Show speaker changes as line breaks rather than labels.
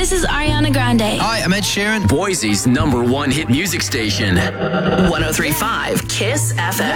this is Ariana Grande.
Hi, I'm Ed Sheeran.
Boise's #1 hit music station.
103.5 Kiss FM.